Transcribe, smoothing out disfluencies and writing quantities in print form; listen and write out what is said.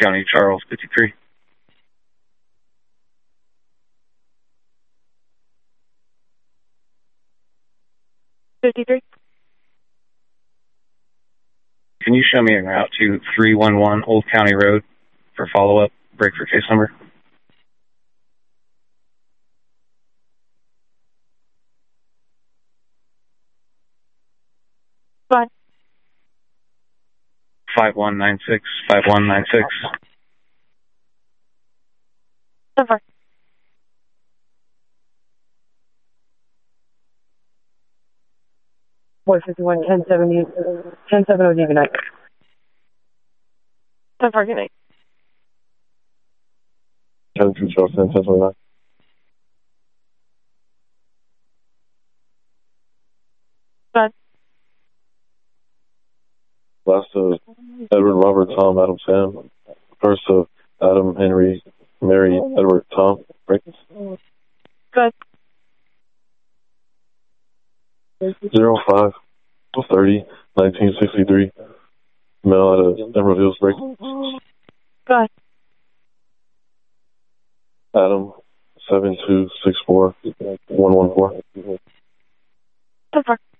County, Charles, 53. Can you show me a route to 311 Old County Road for follow-up? Break for case number. Fine. 5196, 5196. So far. Boy 51, 1070, 1070 good night. So far, good night. 10-2 Charles, 10-29. Fine. Last of Edward, Robert, Tom, Adam, Sam. First of Adam, Henry, Mary, Edward, Tom. Right? Good. 05 30 1963. Mail out of Emerald Hills Break. Good. Adam 7264 114. So far.